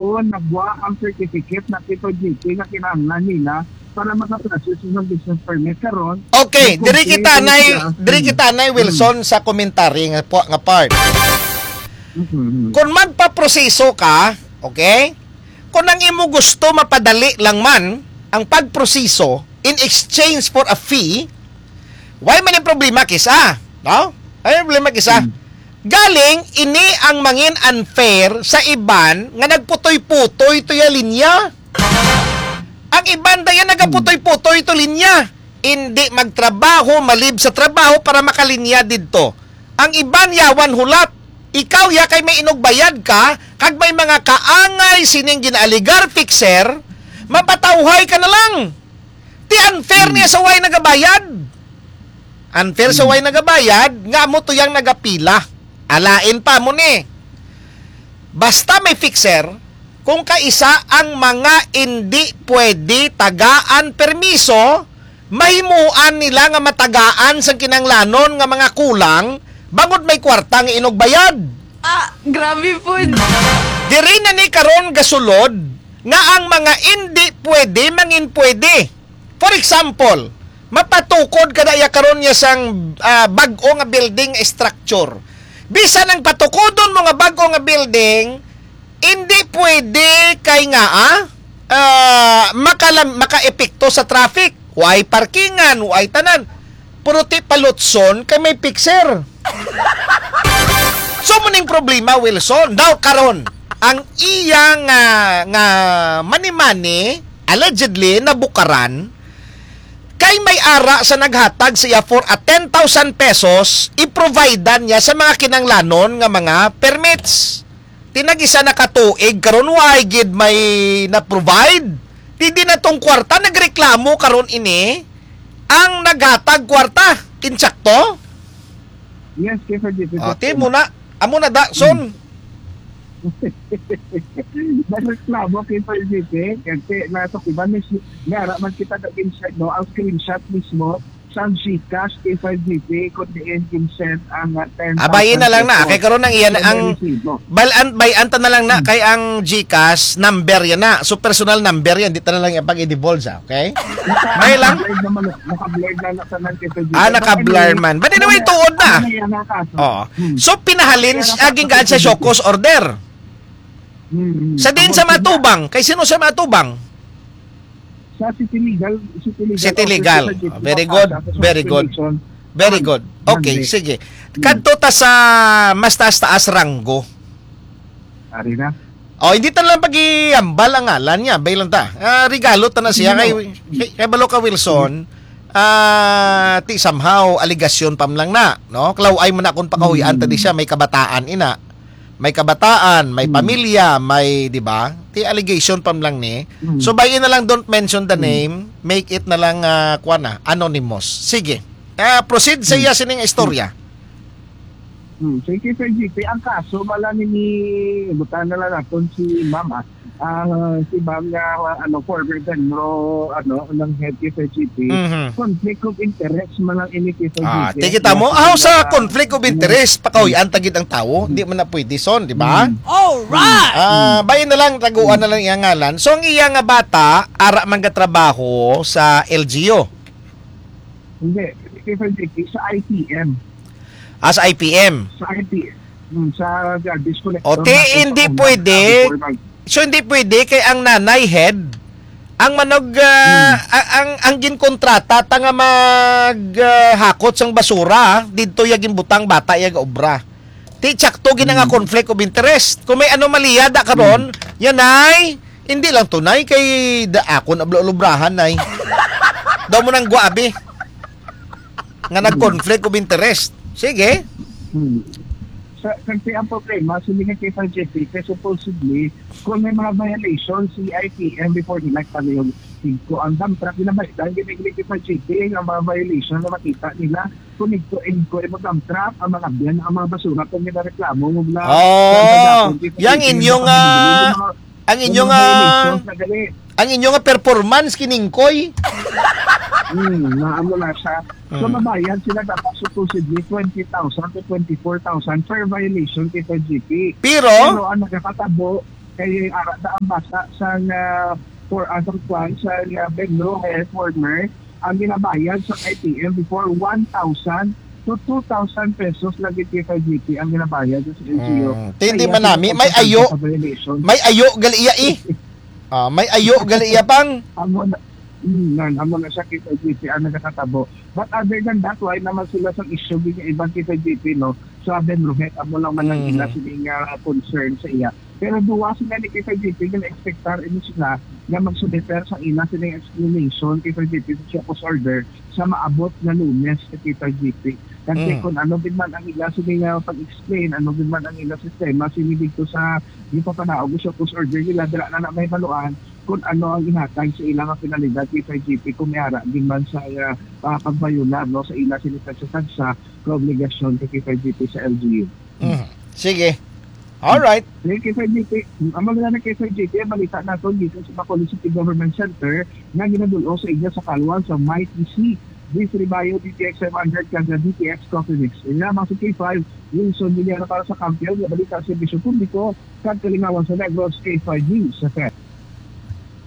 doon nagwa ang certificate na Tito GP na kinahanglan nila para makaprocess ng business permit karon. Okay, diri kita nay Wilson sa commentary nga part. Kung magpaproseso ka, okay? Kung ang imo gusto mapadali lang man ang pagproseso in exchange for a fee, why man yung problema kisa? No? Ay problema kisa. Galing ini ang mangin unfair sa iban nga nagputoy-putoy to ya linya. Ang iban dayan nagaputoy-putoy to linya. Hindi magtrabaho, malib sa trabaho para makalinya didto. Ang iban yawan hulat. Ikaw ya kay may inugbayad ka, kag may mga kaangay sining ginaaligar fixer, mapatawhay ka na lang. Ti unfair niya sa way nagabayad. Unfair sa way nagabayad, nga mo to yang nagapila. Alain pa mo ni. Basta may fixer, kung kaisa ang mga hindi pwede tagaan permiso, mahimuan nila nga matagaan sa kinanglanon nga mga kulang, bangod may kwarta nga inugbayad. Grabe po. Diri na ni karon gasulod nga ang mga hindi pwede mangin pwede. For example, mapatukod kada ya karon niya sang bag-o nga building structure. Bisan ang patukodon mo nga bag-o nga building, hindi pwede kay nga maka-epekto sa traffic. Why parkingan, why tanan. Puro ti palutson kay may fixer. So muning problema Wilson daw karon ang iyang nga mani-mani allegedly nabukaran kay may ara sa naghatag siya for 10,000 pesos i-providean niya sa mga kinanglanon nga mga permits. Tinag-isa na katuig karon why gid may na-provide. Hindi na tong kwarta nagreklamo karon ini ang naghatag kwarta. Insakto? Yes, Kiefer GP. Ti mo na. Amo na da, son. Nagreklamo Kiefer GP kasi nasa iba mismo, ngara man kita nag-insert no, ang screenshot mismo sa Gcash Kiefer GP kung di-insert ang 10,000. Abayin na lang na. Kay karon ang iyan ang bayan na lang na kay ang Gcash number yan na. So personal number yan. Dito na lang yung pag-i-divulge. Okay? May lang. Naka-blur na sa Kiefer GP. Naka-blur man. But anyway, tuod na. So pinahalin aging gaan sa Shokos order. Sa din sa Matubang. Kay sino sa Matubang? Sa City Legal. City Legal. Very good. Very good. Very good. Okay, sige. Kadto ta sa mas taas-taas ranggo. Ari na. Hindi ta lang pag-iambal ang ngalan niya. Bay lang ta. Regalo ta na siya kay Baloka Wilson. Ti somehow aligasyon pam lang na, no? Klaway mo na kung pakahuyan ta di siya may kabataan ina. May kabataan, may pamilya, may, di ba? Ti allegation pam lang ni. So bayin na lang don't mention the name, make it na lang anonymous. Sige. Proceed sa iya sining istorya. Sige, Sir GP, ang kaso mala ni butan na lang natin si Mama. Si Ma'am nga former ganro ng head kay Sir GP. Conflict of interest man lang ini kay Sir GP. Tigita mo sa conflict of interest pakahuyan tagid ang tawo, hindi man na pwede son, di ba? All right. Bayin na lang taguan na lang iyang ngalan. So ang iya nga bata ara man ga trabaho sa LGU. Hindi, kay Sir GP sa IPM. Sa IPM. Sa IPM. Sa garbage collector. Hindi pwede. So hindi pwede kay ang nanay head ang manog ang ginkontrata ta nga maghakot sang basura didto yagin butang bata yag obra. Ti tsakto gina nga conflict of interest. Kung may anomalya da karon, yan ay hindi lang tunay kay da akon ablo-lubrahan nay. Daw mo nang guabi nga nag-conflict of interest. Sige. Kasi ang problema, sumigat kay Sir GP, kasi supposedly, kung may mga violations si IPM before nila yung ko ang dump truck, ginabalitan, ginigli kay Sir GP, ang mga violation na makita nila, kung ito, yung dump truck, ang mga biyan, ang mga basura, kung ginareklamo, mula... Yang inyong, ang inyong performance kiningkoy. Naamo na siya. So mabayan sila dapat supposedly 20,000 to 24,000 per violation kay GP. Pero ang nakakatabo kay ara da ang basa sa for other kwan sa Benro Health Warner ang ginabayad sa ITM before 1,000 to 2,000 pesos lagi kay GP ang ginabayad sa LGU. Tindi man nami may ayo gali iya may ayo gali iya pang amo na siya kita GP ang nagkatabo. But other than that, why naman sila sa issue ng ibang kita GP, no? So, Benro Health, amo lang man ang ila sining concern sa iya. Pero duwa sila ni kita GP, na-expectar ini sila na magsubeter sa ina silang explanation kita GP sa Chocos Order sa maabot na Lunes kita GP. Kasi kung ano din man ang ila silang pag-explain, ano din man ang ila sistema, sinibig ko sa di pa panaog sa Chocos Order nila, dala na may maluan kung ano ang ihatag sa ilang pinalidad kita GP kung mayara din man sa pagbayunan no, sa ila silang sa obligasyon kita GP sa LGU. Sige. Alright. KFJP, ang maganda ng KFJP, balita natin dito sa Bacolod City Government Center na ginadulo sa inyo sa Kalwan sa MyTC, D3 Bio, DTX 500, kanda DTX Coffee Mix. Ilamang sa K5, Wilson Villera para sa kampiyon, balita sa Servisyo Publiko, Kantalingawan sa Negros, K5 News.